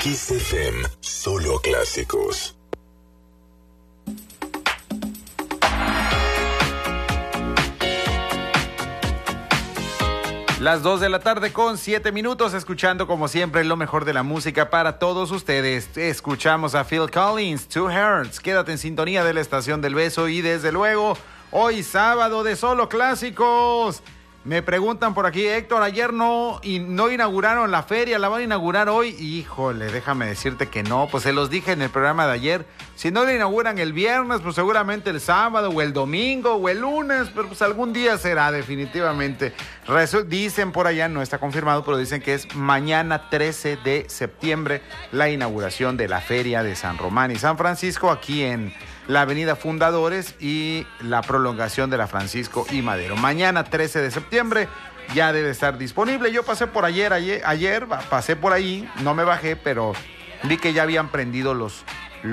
Kiss FM, solo clásicos. Las 2 de la tarde con 7 minutos, escuchando como siempre lo mejor de la música para todos ustedes. Escuchamos a Phil Collins, Two Hearts. Quédate en sintonía de la Estación del Beso y desde luego, hoy sábado de solo clásicos. Me preguntan por aquí, Héctor, ayer no inauguraron la feria, ¿la van a inaugurar hoy? Híjole, déjame decirte que no, pues se los dije en el programa de ayer. Si no la inauguran el viernes, pues seguramente el sábado o el domingo o el lunes, pero pues algún día será definitivamente. Dicen por allá, no está confirmado, pero dicen que es mañana 13 de septiembre la inauguración de la Feria de San Román y San Francisco aquí en la Avenida Fundadores y la prolongación de la Francisco y Madero. Mañana 13 de septiembre ya debe estar disponible. Yo pasé por ayer pasé por ahí, no me bajé, pero vi que ya habían prendido los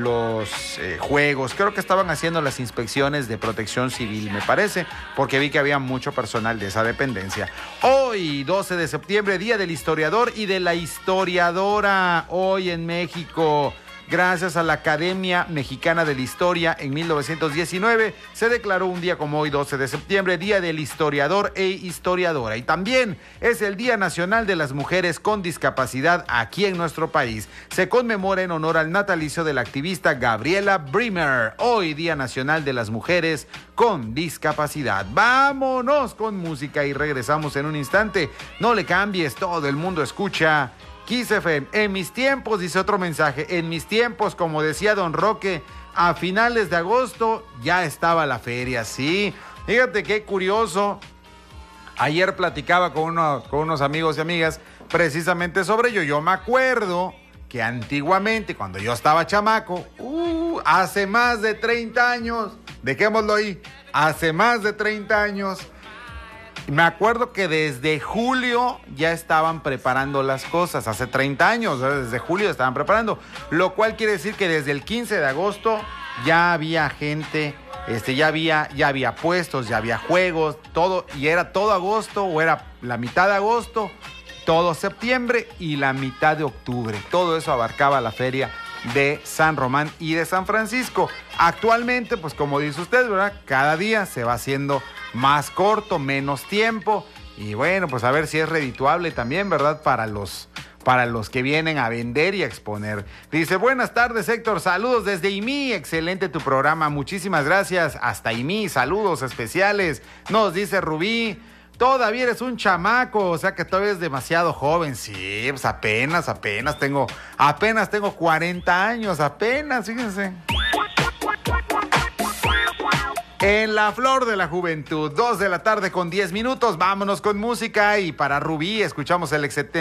juegos. Creo que estaban haciendo las inspecciones de protección civil, me parece, porque vi que había mucho personal de esa dependencia. Hoy, 12 de septiembre, Día del Historiador y de la Historiadora. Hoy en México, gracias a la Academia Mexicana de la Historia, en 1919 se declaró un día como hoy, 12 de septiembre, Día del Historiador e Historiadora. Y también es el Día Nacional de las Mujeres con Discapacidad aquí en nuestro país. Se conmemora en honor al natalicio de la activista Gabriela Bremer. Hoy, Día Nacional de las Mujeres con Discapacidad. Vámonos con música y regresamos en un instante. No le cambies, todo el mundo escucha Kiss FM. En mis tiempos, dice otro mensaje, en mis tiempos, como decía Don Roque, a finales de agosto ya estaba la feria, sí. Fíjate qué curioso. Ayer platicaba con unos amigos y amigas precisamente sobre ello. Yo me acuerdo que antiguamente, cuando yo estaba chamaco, hace más de 30 años, dejémoslo ahí, hace más de 30 años, me acuerdo que desde julio ya estaban preparando las cosas, hace 30 años, desde julio estaban preparando, lo cual quiere decir que desde el 15 de agosto ya había gente, ya había puestos, ya había juegos, todo, y era todo agosto, o era la mitad de agosto, todo septiembre y la mitad de octubre. Todo eso abarcaba la feria de San Román y de San Francisco. Actualmente, pues como dice usted, ¿verdad? Cada día se va haciendo más corto, menos tiempo, y bueno, pues a ver si es redituable también, ¿verdad? Para los que vienen a vender y a exponer. Dice, buenas tardes, Héctor, saludos desde IMI, excelente tu programa, muchísimas gracias, hasta IMI, saludos especiales. Nos dice Rubí, todavía eres un chamaco, o sea que todavía es demasiado joven. Sí, pues apenas tengo 40 años, apenas, fíjense. En la flor de la juventud, 2 de la tarde con 10 minutos, vámonos con música y para Rubí escuchamos el excelente